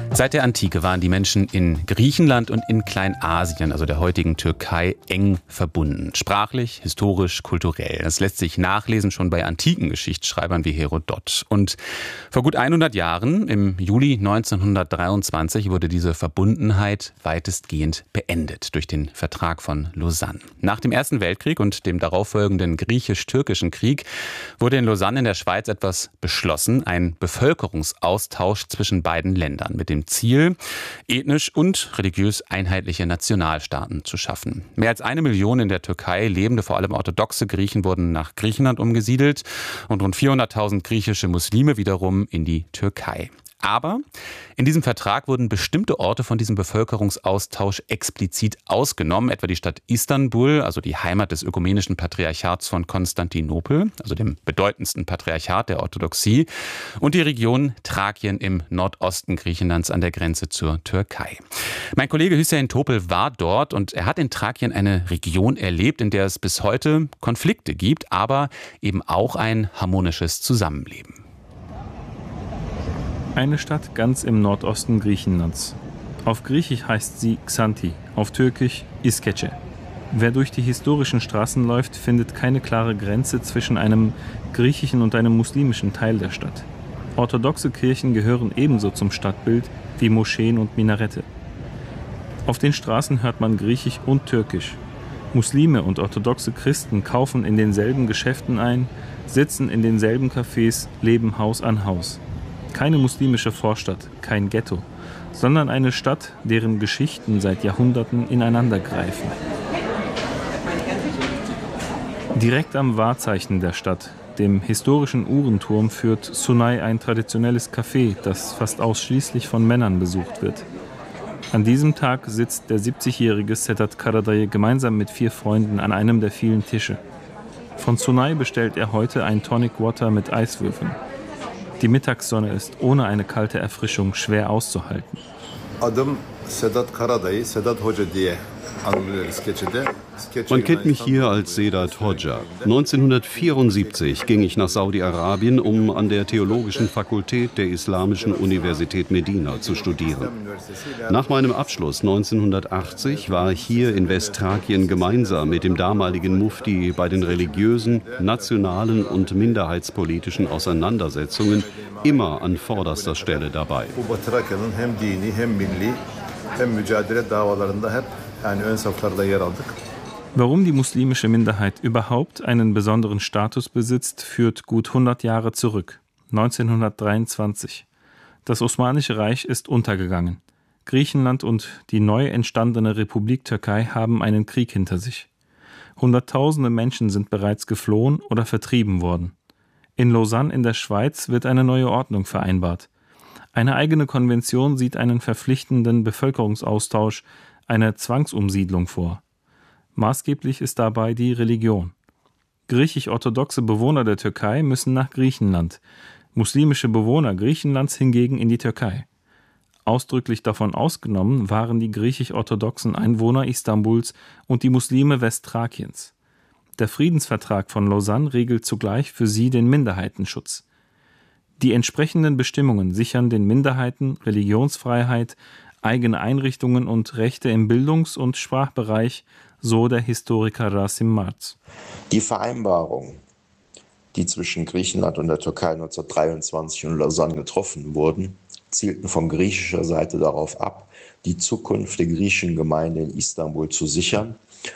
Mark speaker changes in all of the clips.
Speaker 1: Seit der Antike waren die Menschen in Griechenland und in Kleinasien, also der heutigen Türkei, eng verbunden. Sprachlich, historisch, kulturell. Das lässt sich nachlesen schon bei antiken Geschichtsschreibern wie Herodot. Und vor gut 100 Jahren, im Juli 1923, wurde diese Verbundenheit weitestgehend beendet durch den Vertrag von Lausanne. Nach dem Ersten Weltkrieg und dem darauffolgenden griechisch-türkischen Krieg wurde in Lausanne in der Schweiz etwas beschlossen, ein Bevölkerungsaustausch zwischen beiden Ländern mit dem Ziel, ethnisch und religiös einheitliche Nationalstaaten zu schaffen. Mehr als 1 Million in der Türkei lebende, vor allem orthodoxe Griechen, wurden nach Griechenland umgesiedelt und rund 400.000 griechische Muslime wiederum in die Türkei. Aber in diesem Vertrag wurden bestimmte Orte von diesem Bevölkerungsaustausch explizit ausgenommen, etwa die Stadt Istanbul, also die Heimat des ökumenischen Patriarchats von Konstantinopel, also dem bedeutendsten Patriarchat der Orthodoxie, und die Region Thrakien im Nordosten Griechenlands an der Grenze zur Türkei. Mein Kollege Hüseyin Topel war dort und er hat in Thrakien eine Region erlebt, in der es bis heute Konflikte gibt, aber eben auch ein harmonisches Zusammenleben.
Speaker 2: Eine Stadt ganz im Nordosten Griechenlands. Auf Griechisch heißt sie Xanthi, auf Türkisch İskeçe. Wer durch die historischen Straßen läuft, findet keine klare Grenze zwischen einem griechischen und einem muslimischen Teil der Stadt. Orthodoxe Kirchen gehören ebenso zum Stadtbild wie Moscheen und Minarette. Auf den Straßen hört man Griechisch und Türkisch. Muslime und orthodoxe Christen kaufen in denselben Geschäften ein, sitzen in denselben Cafés, leben Haus an Haus. Keine muslimische Vorstadt, kein Ghetto, sondern eine Stadt, deren Geschichten seit Jahrhunderten ineinandergreifen. Direkt am Wahrzeichen der Stadt, dem historischen Uhrenturm, führt Sunay ein traditionelles Café, das fast ausschließlich von Männern besucht wird. An diesem Tag sitzt der 70-jährige Sedat Karadayı gemeinsam mit 4 Freunden an einem der vielen Tische. Von Sunay bestellt er heute ein Tonic Water mit Eiswürfeln. Die Mittagssonne ist ohne eine kalte Erfrischung schwer auszuhalten.
Speaker 3: Adım Sedat Karadayı, Sedat Hoca diye anılıyor İskeçe'de.
Speaker 4: Man kennt mich hier als Sedat Hoca. 1974 ging ich nach Saudi-Arabien, um an der Theologischen Fakultät der Islamischen Universität Medina zu studieren. Nach meinem Abschluss 1980 war ich hier in Westthrakien gemeinsam mit dem damaligen Mufti bei den religiösen, nationalen und minderheitspolitischen Auseinandersetzungen immer an vorderster Stelle dabei.
Speaker 2: Warum die muslimische Minderheit überhaupt einen besonderen Status besitzt, führt gut 100 Jahre zurück. 1923. Das Osmanische Reich ist untergegangen. Griechenland und die neu entstandene Republik Türkei haben einen Krieg hinter sich. Hunderttausende Menschen sind bereits geflohen oder vertrieben worden. In Lausanne in der Schweiz wird eine neue Ordnung vereinbart. Eine eigene Konvention sieht einen verpflichtenden Bevölkerungsaustausch, eine Zwangsumsiedlung vor. Maßgeblich ist dabei die Religion. Griechisch-orthodoxe Bewohner der Türkei müssen nach Griechenland, muslimische Bewohner Griechenlands hingegen in die Türkei. Ausdrücklich davon ausgenommen waren die griechisch-orthodoxen Einwohner Istanbuls und die Muslime Westthrakiens. Der Friedensvertrag von Lausanne regelt zugleich für sie den Minderheitenschutz. Die entsprechenden Bestimmungen sichern den Minderheiten Religionsfreiheit, eigene Einrichtungen und Rechte im Bildungs- und Sprachbereich, so der Historiker Rasim Marz.
Speaker 5: Die Vereinbarung, die zwischen Griechenland und der Türkei 1923 in Lausanne getroffen wurden, zielten von griechischer Seite darauf ab, die Zukunft der griechischen Gemeinde in Istanbul zu sichern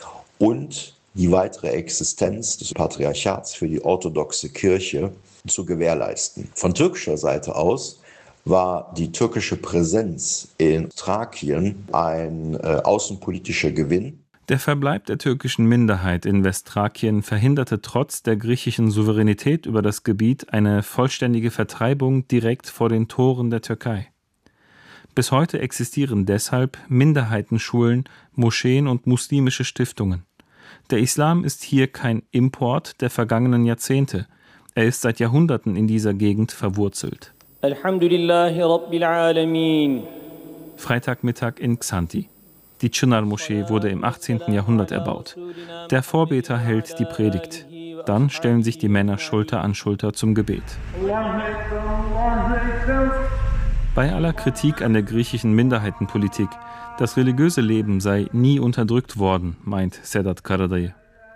Speaker 5: und die weitere Existenz des Patriarchats für die orthodoxe Kirche zu gewährleisten. Von türkischer Seite aus war die türkische Präsenz in Thrakien ein außenpolitischer Gewinn.
Speaker 2: Der Verbleib der türkischen Minderheit in Westthrakien verhinderte trotz der griechischen Souveränität über das Gebiet eine vollständige Vertreibung direkt vor den Toren der Türkei. Bis heute existieren deshalb Minderheitenschulen, Moscheen und muslimische Stiftungen. Der Islam ist hier kein Import der vergangenen Jahrzehnte. Er ist seit Jahrhunderten in dieser Gegend verwurzelt.
Speaker 6: Alhamdulillahi Rabbil Alamin.
Speaker 2: Freitagmittag in Xanthi. Die Çınar-Moschee wurde im 18. Jahrhundert erbaut. Der Vorbeter hält die Predigt. Dann stellen sich die Männer Schulter an Schulter zum Gebet. Bei aller Kritik an der griechischen Minderheitenpolitik, das religiöse Leben sei nie unterdrückt worden, meint Sedat Karadayı.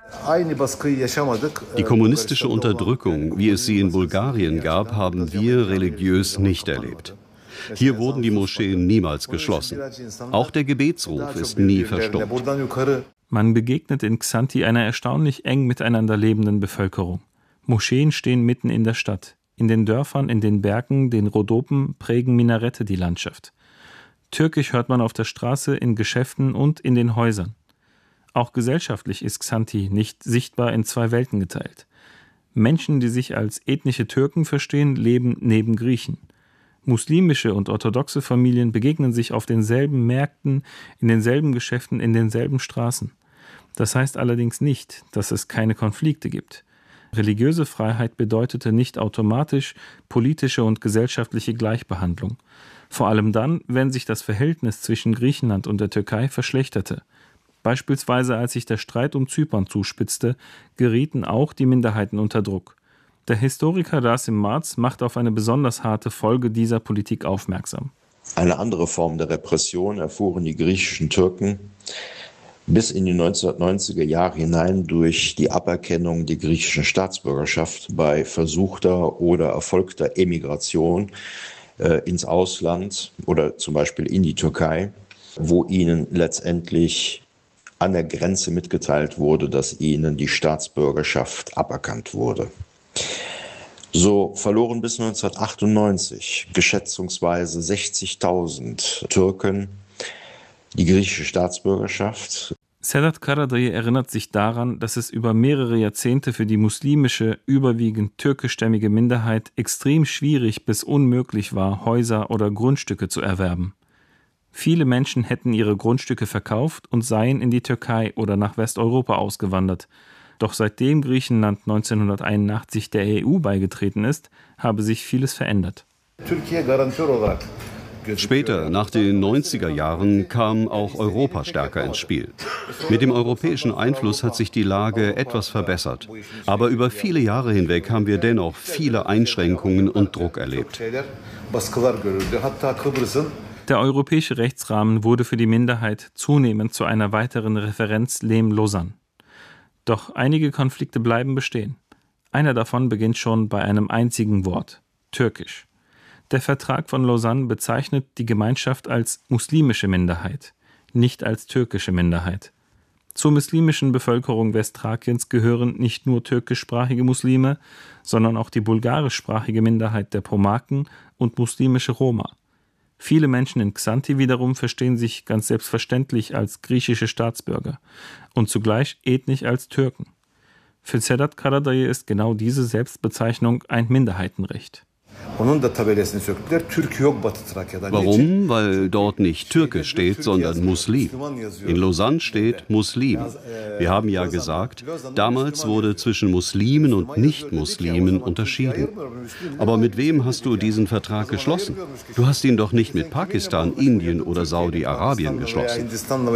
Speaker 4: Die kommunistische Unterdrückung, wie es sie in Bulgarien gab, haben wir religiös nicht erlebt. Hier wurden die Moscheen niemals geschlossen. Auch der Gebetsruf ist nie verstummt.
Speaker 2: Man begegnet in Xanthi einer erstaunlich eng miteinander lebenden Bevölkerung. Moscheen stehen mitten in der Stadt. In den Dörfern, in den Bergen, den Rhodopen prägen Minarette die Landschaft. Türkisch hört man auf der Straße, in Geschäften und in den Häusern. Auch gesellschaftlich ist Xanthi nicht sichtbar in zwei Welten geteilt. Menschen, die sich als ethnische Türken verstehen, leben neben Griechen. Muslimische und orthodoxe Familien begegnen sich auf denselben Märkten, in denselben Geschäften, in denselben Straßen. Das heißt allerdings nicht, dass es keine Konflikte gibt. Religiöse Freiheit bedeutete nicht automatisch politische und gesellschaftliche Gleichbehandlung. Vor allem dann, wenn sich das Verhältnis zwischen Griechenland und der Türkei verschlechterte. Beispielsweise als sich der Streit um Zypern zuspitzte, gerieten auch die Minderheiten unter Druck. Der Historiker Rasim Marz macht auf eine besonders harte Folge dieser Politik aufmerksam.
Speaker 5: Eine andere Form der Repression erfuhren die griechischen Türken bis in die 1990er Jahre hinein durch die Aberkennung der griechischen Staatsbürgerschaft bei versuchter oder erfolgter Emigration ins Ausland oder zum Beispiel in die Türkei, wo ihnen letztendlich an der Grenze mitgeteilt wurde, dass ihnen die Staatsbürgerschaft aberkannt wurde. So verloren bis 1998 geschätzungsweise 60.000 Türken die griechische Staatsbürgerschaft.
Speaker 2: Sedat Karadayı erinnert sich daran, dass es über mehrere Jahrzehnte für die muslimische, überwiegend türkischstämmige Minderheit extrem schwierig bis unmöglich war, Häuser oder Grundstücke zu erwerben. Viele Menschen hätten ihre Grundstücke verkauft und seien in die Türkei oder nach Westeuropa ausgewandert. Doch seitdem Griechenland 1981 der EU beigetreten ist, habe sich vieles verändert.
Speaker 4: Später, nach den 90er Jahren, kam auch Europa stärker ins Spiel. Mit dem europäischen Einfluss hat sich die Lage etwas verbessert. Aber über viele Jahre hinweg haben wir dennoch viele Einschränkungen und Druck erlebt.
Speaker 2: Der europäische Rechtsrahmen wurde für die Minderheit zunehmend zu einer weiteren Referenz Lehm-Lausanne. Doch einige Konflikte bleiben bestehen. Einer davon beginnt schon bei einem einzigen Wort: Türkisch. Der Vertrag von Lausanne bezeichnet die Gemeinschaft als muslimische Minderheit, nicht als türkische Minderheit. Zur muslimischen Bevölkerung Westthrakiens gehören nicht nur türkischsprachige Muslime, sondern auch die bulgarischsprachige Minderheit der Pomaken und muslimische Roma. Viele Menschen in Xanthi wiederum verstehen sich ganz selbstverständlich als griechische Staatsbürger und zugleich ethnisch als Türken. Für Sedat Karadayı ist genau diese Selbstbezeichnung ein Minderheitenrecht.
Speaker 4: Warum? Weil dort nicht Türke steht, sondern Muslim. In Lausanne steht Muslim. Wir haben ja gesagt, damals wurde zwischen Muslimen und Nicht-Muslimen unterschieden. Aber mit wem hast du diesen Vertrag geschlossen? Du hast ihn doch nicht mit Pakistan, Indien oder Saudi-Arabien geschlossen.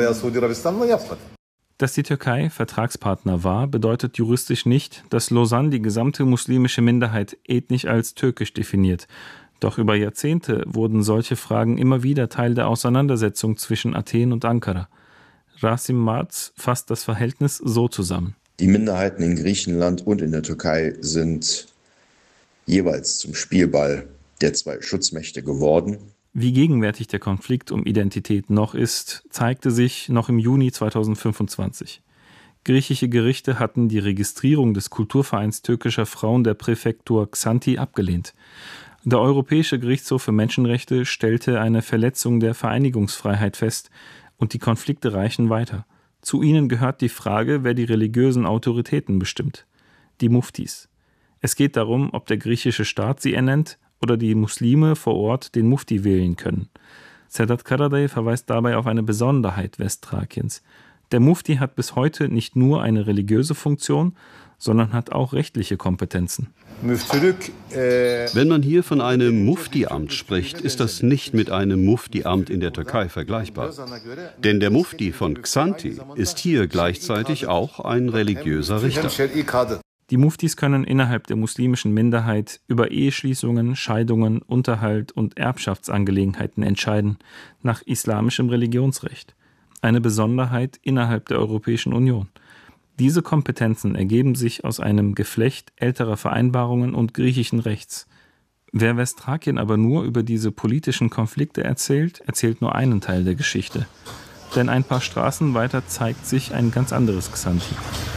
Speaker 2: Dass die Türkei Vertragspartner war, bedeutet juristisch nicht, dass Lausanne die gesamte muslimische Minderheit ethnisch als türkisch definiert. Doch über Jahrzehnte wurden solche Fragen immer wieder Teil der Auseinandersetzung zwischen Athen und Ankara. Rasim Marz fasst das Verhältnis so zusammen.
Speaker 5: Die Minderheiten in Griechenland und in der Türkei sind jeweils zum Spielball der zwei Schutzmächte geworden.
Speaker 2: Wie gegenwärtig der Konflikt um Identität noch ist, zeigte sich noch im Juni 2025. Griechische Gerichte hatten die Registrierung des Kulturvereins türkischer Frauen der Präfektur Xanthi abgelehnt. Der Europäische Gerichtshof für Menschenrechte stellte eine Verletzung der Vereinigungsfreiheit fest und die Konflikte reichen weiter. Zu ihnen gehört die Frage, wer die religiösen Autoritäten bestimmt. Die Muftis. Es geht darum, ob der griechische Staat sie ernennt oder die Muslime vor Ort den Mufti wählen können. Sedat Karadayı verweist dabei auf eine Besonderheit Westthrakiens. Der Mufti hat bis heute nicht nur eine religiöse Funktion, sondern hat auch rechtliche Kompetenzen.
Speaker 4: Wenn man hier von einem Mufti-Amt spricht, ist das nicht mit einem Mufti-Amt in der Türkei vergleichbar. Denn der Mufti von Xanthi ist hier gleichzeitig auch ein religiöser Richter.
Speaker 2: Die Muftis können innerhalb der muslimischen Minderheit über Eheschließungen, Scheidungen, Unterhalt und Erbschaftsangelegenheiten entscheiden, nach islamischem Religionsrecht. Eine Besonderheit innerhalb der Europäischen Union. Diese Kompetenzen ergeben sich aus einem Geflecht älterer Vereinbarungen und griechischen Rechts. Wer Westthrakien aber nur über diese politischen Konflikte erzählt, erzählt nur einen Teil der Geschichte. Denn ein paar Straßen weiter zeigt sich ein ganz anderes Xanthi.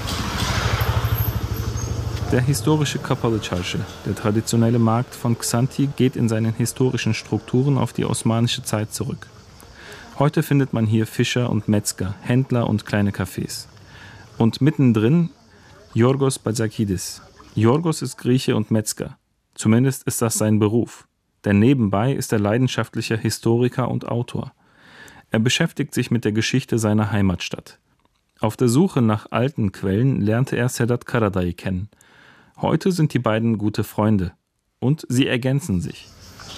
Speaker 2: Der historische Kapalı Çarşı, der traditionelle Markt von Xanthi, geht in seinen historischen Strukturen auf die osmanische Zeit zurück. Heute findet man hier Fischer und Metzger, Händler und kleine Cafés. Und mittendrin Yorgos Batzakidis. Yorgos ist Grieche und Metzger. Zumindest ist das sein Beruf. Denn nebenbei ist er leidenschaftlicher Historiker und Autor. Er beschäftigt sich mit der Geschichte seiner Heimatstadt. Auf der Suche nach alten Quellen lernte er Sedat Karadayı kennen. Heute sind die beiden gute Freunde. Und sie ergänzen sich.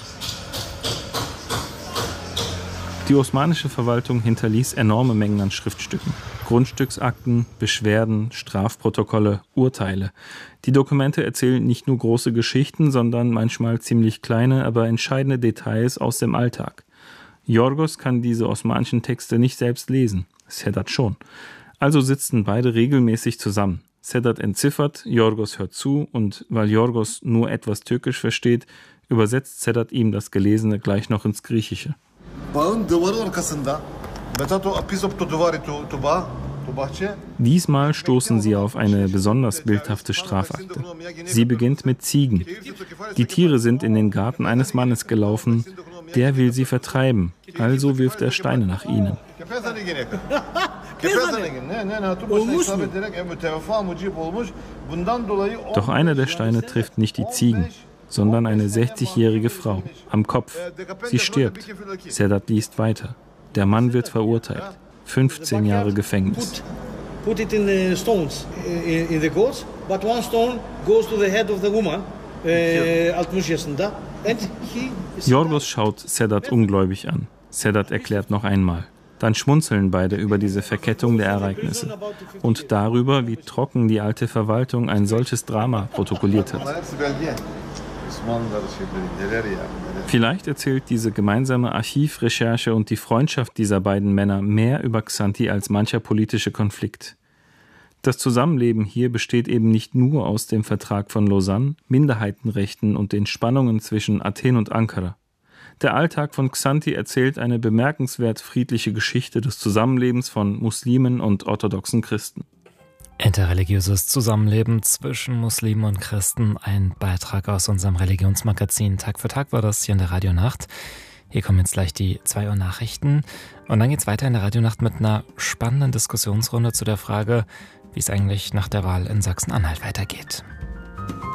Speaker 2: Die osmanische Verwaltung hinterließ enorme Mengen an Schriftstücken. Grundstücksakten, Beschwerden, Strafprotokolle, Urteile. Die Dokumente erzählen nicht nur große Geschichten, sondern manchmal ziemlich kleine, aber entscheidende Details aus dem Alltag. Yorgos kann diese osmanischen Texte nicht selbst lesen, Sedat schon. Also sitzen beide regelmäßig zusammen. Sedat entziffert, Yorgos hört zu und weil Yorgos nur etwas Türkisch versteht, übersetzt Sedat ihm das Gelesene gleich noch ins Griechische. Diesmal stoßen sie auf eine besonders bildhafte Strafakte. Sie beginnt mit Ziegen. Die Tiere sind in den Garten eines Mannes gelaufen, der will sie vertreiben, also wirft er Steine nach ihnen. Doch einer der Steine trifft nicht die Ziegen, sondern eine 60-jährige Frau am Kopf. Sie stirbt. Sedat liest weiter. Der Mann wird verurteilt. 15 Jahre Gefängnis.
Speaker 7: Put it in the stones in the goats, but one stone goes to the head of the woman, Altmushiyasında, and he.
Speaker 2: Yorgos schaut Sedat ungläubig an. Sedat erklärt noch einmal. Dann schmunzeln beide über diese Verkettung der Ereignisse und darüber, wie trocken die alte Verwaltung ein solches Drama protokolliert hat. Vielleicht erzählt diese gemeinsame Archivrecherche und die Freundschaft dieser beiden Männer mehr über Xanthi als mancher politische Konflikt. Das Zusammenleben hier besteht eben nicht nur aus dem Vertrag von Lausanne, Minderheitenrechten und den Spannungen zwischen Athen und Ankara. Der Alltag von Xanthi erzählt eine bemerkenswert friedliche Geschichte des Zusammenlebens von Muslimen und orthodoxen Christen.
Speaker 8: Interreligiöses Zusammenleben zwischen Muslimen und Christen, ein Beitrag aus unserem Religionsmagazin Tag für Tag war das hier in der Radionacht. Hier kommen jetzt gleich die 2 Uhr Nachrichten und dann geht's weiter in der Radionacht mit einer spannenden Diskussionsrunde zu der Frage, wie es eigentlich nach der Wahl in Sachsen-Anhalt weitergeht.